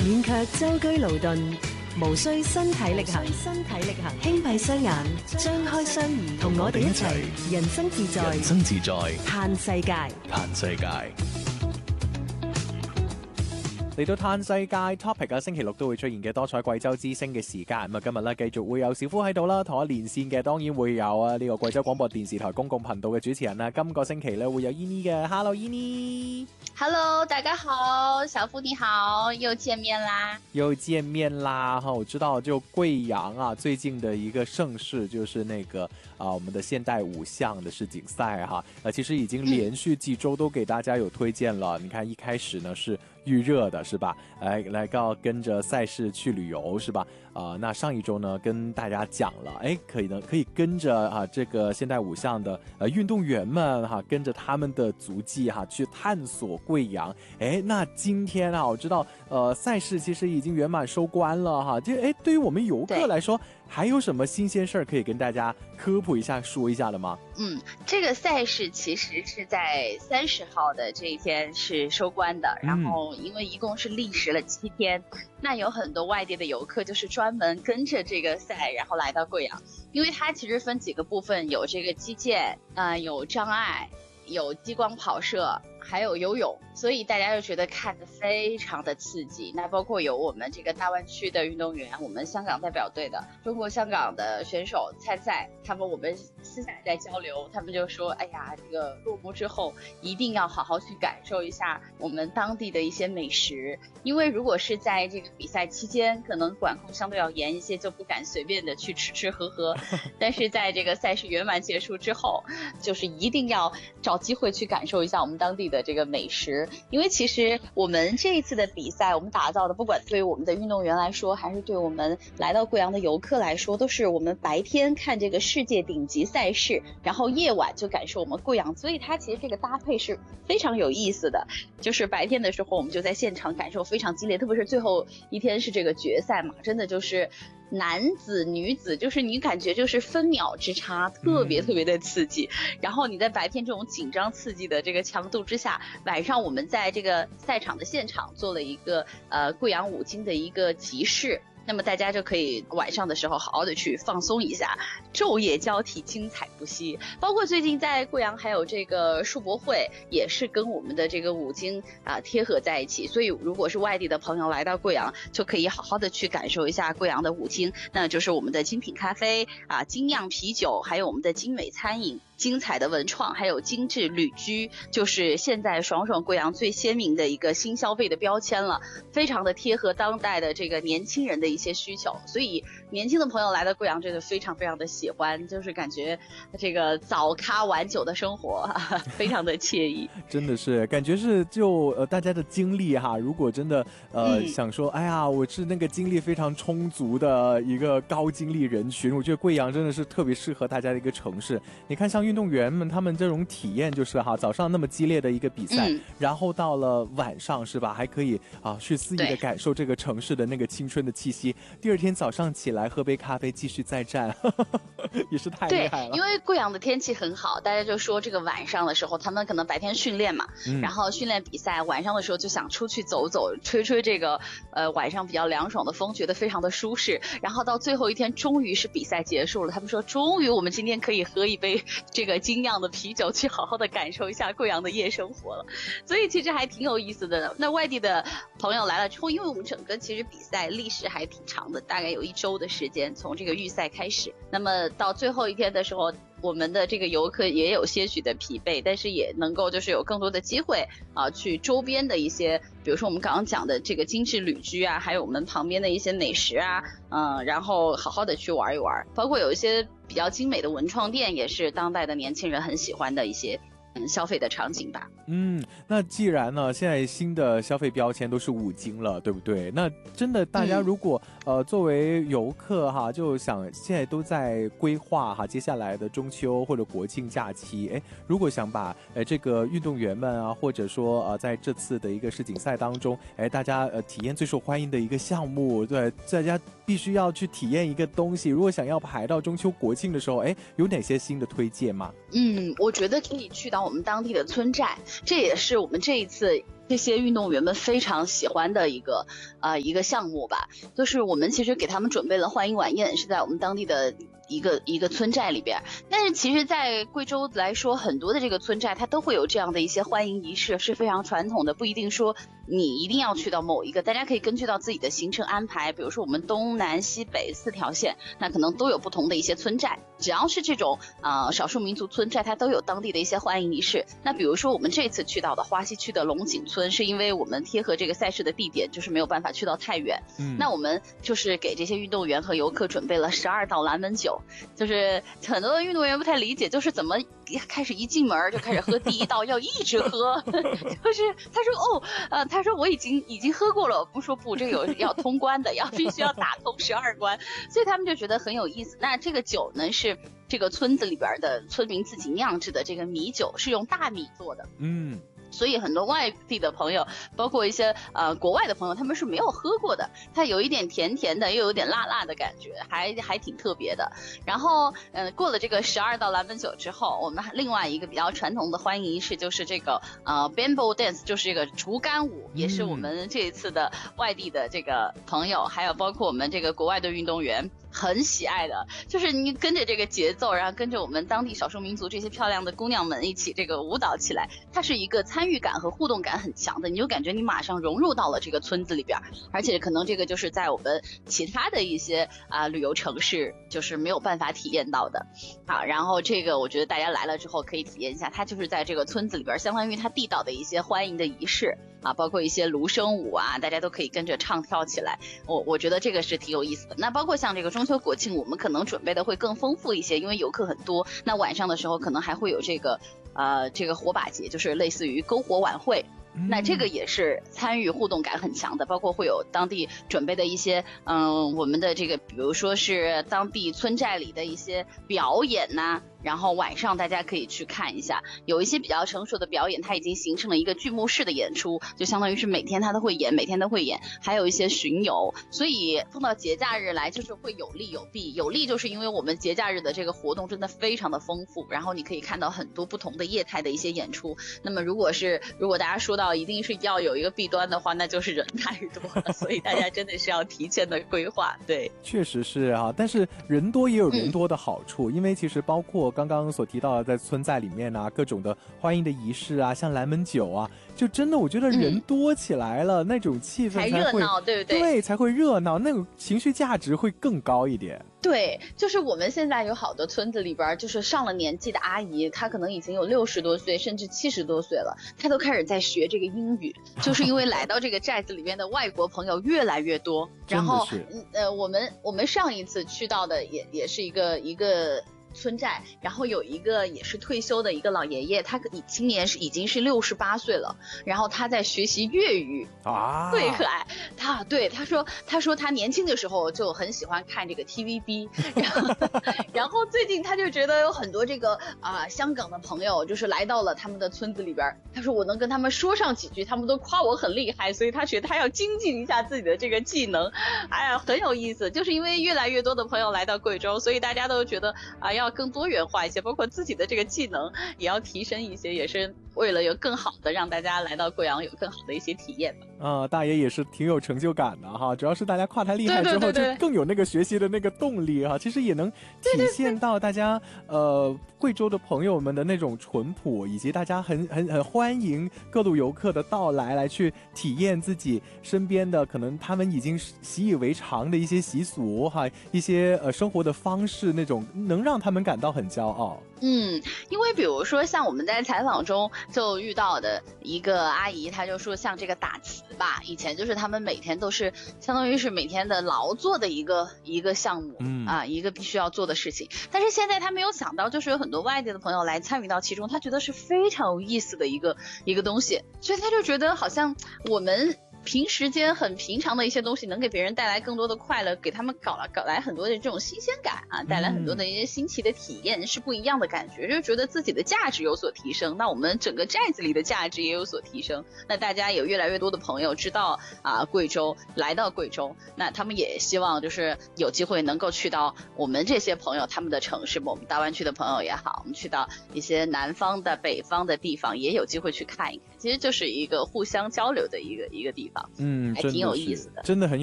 免卻舟車勞頓，無需身體力行，輕閉雙眼，張開雙耳，同我哋一齊人生自在，嘆世界。 嚟到嘆世界 topic 啊，星期六都會出現嘅多彩貴州之聲嘅時間。咁啊，今日咧繼續會有小夫喺度啦，同我連線嘅當然會有啊呢個貴州廣播電視台公共頻道嘅主持人啦。今個星期咧會有 Yini 嘅 ，Hello Yini。Hello， 大家好，小夫你好，又見面啦哈！我知道就貴陽啊，最近的一個盛事就是那個我們的現代五項的世錦賽哈。其實已經連續幾周都給大家有推薦了。你看一開始呢是預熱的，是吧？來到跟着賽事去旅遊，是吧？那上一周呢跟大家講了，可以跟着這個現代五項的運動員們哈，跟着他們的足跡哈去探索貴陽。那今天啊，我知道賽事其實已經圓滿收官了哈。就對於我們遊客來說，還有什麼新鮮事兒可以跟大家科普一下、說一下的嗎？ 這個賽事其實是在30號的這一天是收官的，然後因為一共是歷時了7天，那有很多外地的遊客就是專門跟着這個賽，然後來到貴陽，因為它其實分幾個部分，有這個擊劍，有障礙，有激光跑射，還有游泳，所以大家就覺得看得非常的刺激。那包括有我們這個大灣區的運動員，我們香港代表隊的中國香港的選手參賽，我們私下在交流，他們就說，哎呀，這個落幕之後一定要好好去感受一下我們當地的一些美食，因為如果是在這個比賽期間，可能管控相對要嚴一些，就不敢隨便的去吃吃喝喝，但是在這個賽事圓滿結束之後，就是一定要找機會去感受一下我們當地的這個美食。因為其實我們這一次的比賽，我們打造的不管對於我們的運動員來說，還是對我們來到貴陽的遊客來說，都是我們白天看這個世界頂級賽事，然後夜晚就感受我們貴陽，所以它其實這個搭配是非常有意思的。就是白天的時候我們就在現場感受非常激烈，特別是最後一天是這個決賽嘛，真的就是男子女子，就是你感覺就是分秒之差，特別特別的刺激。然後你在白天這種緊張刺激的這個強度之下，晚上我們在這個賽場的現場做了一個貴陽五金的一個集市，那麼大家就可以晚上的時候好好的去放鬆一下，晝夜交替，精彩不息。包括最近在貴陽還有這個世博會，也是跟我們的這個五金貼合在一起，所以如果是外地的朋友來到貴陽，就可以好好的去感受一下貴陽的五金，那就是我們的精品咖啡精釀啤酒，還有我們的精美餐飲，精彩的文創，還有精緻旅居，就是現在爽爽貴陽最鮮明的一個新消費的標籤了，非常的貼合當代的這個年輕人的一些需求，所以年輕的朋友來到貴陽真的非常非常的喜歡，就是感覺這個早咖晚酒的生活非常的愜意。 真的是感覺是就大家的精力哈，如果真的想說哎呀我是那個精力非常充足的一個高精力人群，我覺得貴陽真的是特別適合大家的一個城市。你看像運動員們他們這種體驗就是早上那麼激烈的一個比賽，然後到了晚上是吧，還可以去肆意的感受這個城市的那個青春的氣息，第二天早上起來喝杯咖啡繼續再戰也是太厲害了。 對，因為貴陽的天氣很好，大家就說這個晚上的時候他們可能白天訓練嘛，然後訓練比賽，晚上的時候就想出去走走，吹吹這個晚上比較涼爽的風，覺得非常的舒適，然後到最後一天終於是比賽結束了，他們說終於我們今天可以喝一杯這個精釀的啤酒，去好好的感受一下貴陽的夜生活了，所以其實還挺有意思的。那外地的朋友來了之後，因為我們整個其實比賽歷史還挺長的，大概有1周的時間，從這個預賽開始，那麼到最後一天的時候，我們的這個遊客也有些許的疲憊，但是也能夠就是有更多的機會去周邊的一些，比如說我們剛剛講的這個精緻旅居啊，還有我們旁邊的一些美食啊，然後好好的去玩一玩，包括有一些比較精美的文創店，也是當代的年輕人很喜歡的一些消費的場景吧。 那既然呢現在新的消費標籤都是五金了，對不對？那真的大家如果作為遊客哈，就想現在都在規劃哈接下來的中秋或者國慶假期，如果想把這個運動員們啊，或者說在這次的一個世錦賽當中，大家體驗最受歡迎的一個項目，對，大家必須要去體驗一個東西，如果想要排到中秋國慶的時候，有哪些新的推薦嗎？ 我覺得可以去到我們當地的村寨，這也是我們這一次这些运动员们非常喜欢的一个项目吧，就是我们其实给他们准备了欢迎晚宴，是在我们当地的一个村寨里边。但是其实在贵州来说，很多的这个村寨它都会有这样的一些欢迎仪式，是非常传统的，不一定说你一定要去到某一个，大家可以根据到自己的行程安排，比如说我们东南西北4条线，那可能都有不同的一些村寨，只要是这种少数民族村寨，它都有当地的一些欢迎仪式。那比如说我们这次去到的花溪区的龙井村，是因为我们贴合这个赛事的地点，就是没有办法去到太远，那我们就是给这些运动员和游客准备了12道蓝门酒，就是很多的运动员不太理解，就是怎么开始一进门就开始喝第一道，要一直喝，就是他说我已经喝过了，不说不，这个有要通关的，必须要打通12关，所以他们就觉得很有意思。那这个酒呢是这个村子里边的村民自己酿制的这个米酒，是用大米做的，所以很多外地的朋友，包括一些国外的朋友，他们是没有喝过的，它有一点甜甜的，又有点辣辣的感觉，还挺特别的。然后过了这个12道蓝门酒之后，我们另外一个比较传统的欢迎仪式就是这个bamboo dance， 就是这个竹竿舞，也是我们这一次的外地的这个朋友，还有包括我们这个国外的运动员很喜爱的，就是你跟着这个节奏，然后跟着我们当地少数民族这些漂亮的姑娘们一起这个舞蹈起来，它是一个参与感和互动感很强的，你就感觉你马上融入到了这个村子里边，而且可能这个就是在我们其他的一些旅游城市就是没有办法体验到的。好，然后这个我觉得大家来了之后可以体验一下，它就是在这个村子里边相当于它地道的一些欢迎的仪式包括一些芦笙舞大家都可以跟着唱跳起来，我觉得这个是挺有意思的。那包括像这个中秋国庆，我们可能准备的会更丰富一些，因为游客很多，那晚上的时候可能还会有这个火把节，就是类似于篝火晚会，那这个也是参与互动感很强的，包括会有当地准备的一些我们的这个比如说是当地村寨里的一些表演然后晚上大家可以去看一下，有一些比较成熟的表演它已经形成了一个剧目式的演出，就相当于是每天它都会演，还有一些巡游，所以碰到节假日来就是会有利有弊。有利就是因为我们节假日的这个活动真的非常的丰富，然后你可以看到很多不同的业态的一些演出。那么如果大家说到一定是要有一个弊端的话，那就是人太多了，所以大家真的是要提前的规划。对， 确实是但是人多也有人多的好处，因为其实包括刚刚所提到的在村寨里面各种的欢迎的仪式像蓝门酒就真的我觉得人多起来了，那种气氛才会热闹，对不对？ 对，才会热闹，那种情绪价值会更高一点。 对，就是我们现在有好多村子里边，就是上了年纪的阿姨，她可能已经有60多岁，甚至70多岁了，她都开始在学这个英语，就是因为来到这个寨子里面的外国朋友越来越多。然后我们上一次去到的也是一个村寨，然后有一个也是退休的一个老爷爷，他今年已经是68岁了，然后他在学习粤语特别可爱。他说他年轻的时候就很喜欢看这个 TVB， 然后最近他就觉得有很多这个香港的朋友就是来到了他们的村子里边，他说我能跟他们说上几句，他们都夸我很厉害，所以他觉得他要精进一下自己的这个技能。很有意思，就是因为越来越多的朋友来到贵州，所以大家都觉得要更多元化一些，包括自己的这个技能也要提升一些，也是为了有更好的让大家来到贵阳有更好的一些体验吧。 大爷也是挺有成就感的主要是大家夸他厉害之后，就更有那个学习的那个动力其实也能体现到大家贵州的朋友们的那种淳朴，以及大家很欢迎各路游客的到来去体验自己身边的可能他们已经习以为常的一些习俗一些生活的方式，那种能让他们感到很骄傲。 因为比如说像我们在采访中就遇到的一个阿姨，她就说像这个打瓷吧，以前就是他们每天都是相当于是每天的劳作的一个项目一个必须要做的事情，但是现在他没有想到就是有很多外地的朋友来参与到其中，他觉得是非常有意思的一个东西，所以他就觉得好像我们平时间很平常的一些东西能给别人带来更多的快乐，给他们搞来很多的这种新鲜感啊，带来很多的一些新奇的体验，是不一样的感觉，就觉得自己的价值有所提升，那我们整个寨子里的价值也有所提升，那大家有越来越多的朋友知道贵州，来到贵州，那他们也希望就是有机会能够去到我们这些朋友他们的城市，我们大湾区的朋友也好，我们去到一些南方的北方的地方也有机会去看一看，其实就是一个互相交流的一个地方，还挺有意思的， 真的很